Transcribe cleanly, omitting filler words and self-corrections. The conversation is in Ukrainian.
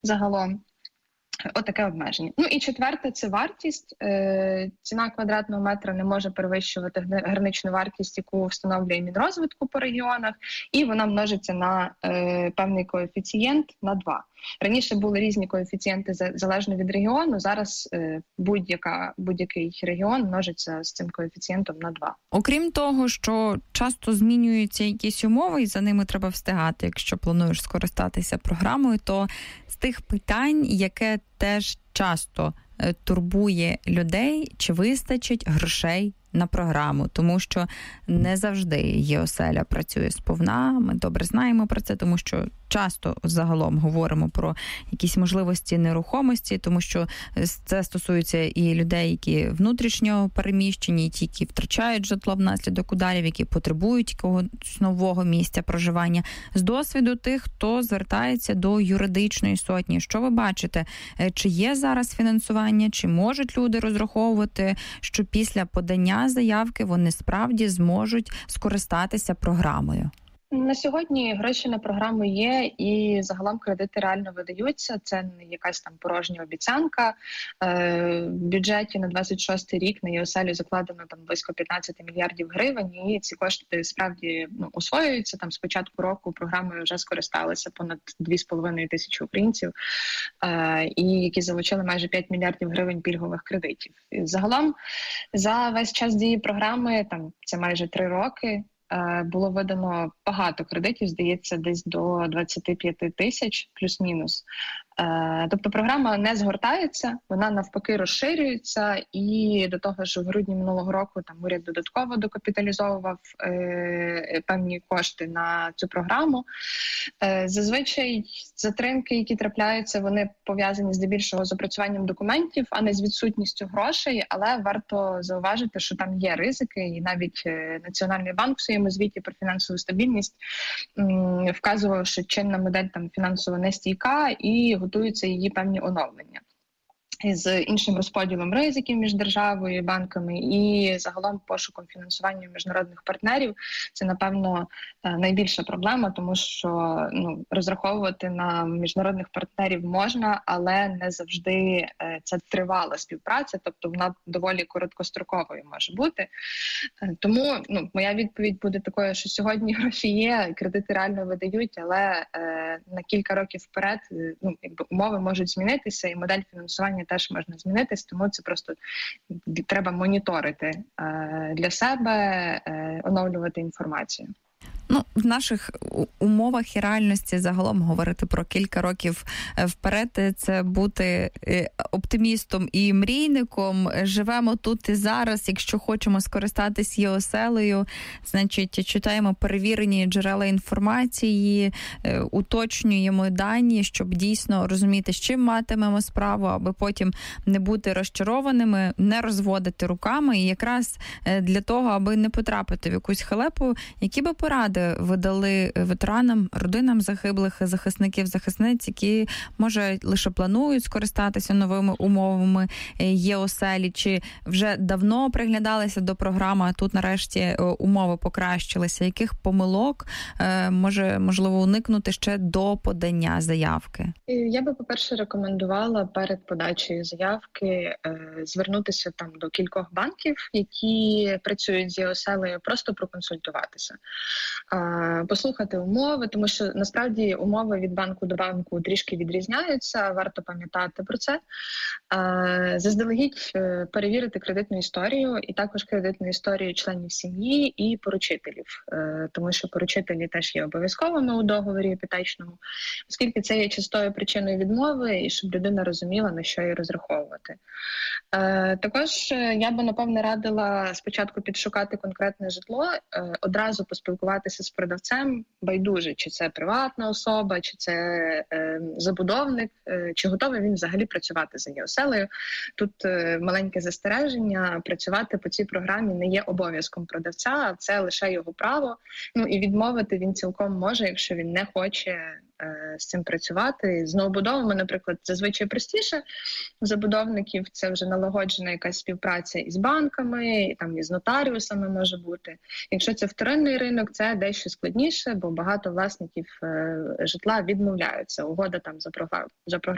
загалом. Отаке обмеження. Ну і четверте – це вартість. Ціна квадратного метра не може перевищувати граничну вартість, яку встановлює Мінрозвитку по регіонах, і вона множиться на певний коефіцієнт на 2. Раніше були різні коефіцієнти залежно від регіону, зараз будь-який регіон множиться з цим коефіцієнтом на 2. Окрім того, що часто змінюються якісь умови і за ними треба встигати, якщо плануєш скористатися програмою, то з тих питань, яке теж часто турбує людей, чи вистачить грошей на програму, тому що не завжди ЄОселя працює сповна. Ми добре знаємо про це, тому що часто загалом говоримо про якісь можливості нерухомості, тому що це стосується і людей, які внутрішньо переміщені, і ті, які втрачають житло внаслідок ударів, які потребують якогось нового місця проживання. З досвіду тих, хто звертається до юридичної сотні, що ви бачите? Чи є зараз фінансування, чи можуть люди розраховувати, що після подання заявки вони справді зможуть скористатися програмою? На сьогодні гроші на програму є, і загалом кредити реально видаються. Це не якась там порожня обіцянка. В бюджеті на 26 рік на ЄОселю закладено там близько 15 мільярдів гривень, і ці кошти справді освоюються. Там з початку року програмою вже скористалися понад 2,5 тисячі українців, і які залучили майже 5 мільярдів гривень пільгових кредитів. І загалом за весь час дії програми, там це майже 3 роки, було видано багато кредитів, здається, десь до 25 тисяч, плюс-мінус. Тобто програма не згортається, вона навпаки розширюється, і до того ж в грудні минулого року там уряд додатково докапіталізовував певні кошти на цю програму. Зазвичай затримки, які трапляються, вони пов'язані здебільшого з опрацюванням документів, а не з відсутністю грошей, але варто зауважити, що там є ризики, і навіть Національний банк в своєму звіті про фінансову стабільність вказував, що чинна модель там фінансово нестійка і готуються її певні оновлення з іншим розподілом ризиків між державою і банками і загалом пошуком фінансування міжнародних партнерів. Це, напевно, найбільша проблема, тому що розраховувати на міжнародних партнерів можна, але не завжди це тривала співпраця, тобто вона доволі короткостроковою може бути. Тому моя відповідь буде такою, що сьогодні гроші є, кредити реально видають, але на кілька років вперед умови можуть змінитися, і модель фінансування теж можна змінитись, тому це просто треба моніторити для себе, оновлювати інформацію. В наших умовах і реальності загалом говорити про кілька років вперед – це бути оптимістом і мрійником. Живемо тут і зараз. Якщо хочемо скористатись ЄОселею, значить, читаємо перевірені джерела інформації, уточнюємо дані, щоб дійсно розуміти, з чим матимемо справу, аби потім не бути розчарованими, не розводити руками. І якраз для того, аби не потрапити в якусь халепу, які би поради ви дали ветеранам, родинам загиблих захисників, захисниць, які, може, лише планують скористатися новими умовами ЄОселі, чи вже давно приглядалися до програми, а тут нарешті умови покращилися? Яких помилок можливо уникнути ще до подання заявки? Я би, по-перше, рекомендувала перед подачею заявки звернутися там до кількох банків, які працюють з ЄОселею, просто проконсультуватися. Послухати умови, тому що насправді умови від банку до банку трішки відрізняються, варто пам'ятати про це. Заздалегідь перевірити кредитну історію і також кредитну історію членів сім'ї і поручителів, тому що поручителі теж є обов'язковими у договорі іпотечному, оскільки це є частою причиною відмови і щоб людина розуміла, на що їй розраховувати. Також я би, напевне, радила спочатку підшукати конкретне житло, одразу поспілкуватися з продавцем, байдуже, чи це приватна особа, чи це забудовник, чи готовий він взагалі працювати за ЄОселею. Тут маленьке застереження, працювати по цій програмі не є обов'язком продавця, а це лише його право. І відмовити він цілком може, якщо він не хоче з цим працювати. З новобудовами, наприклад, зазвичай простіше. У забудовників це вже налагоджена якась співпраця із банками, там із нотаріусами може бути. Якщо це вторинний ринок, це дещо складніше, бо багато власників житла відмовляються. Угода там за програмою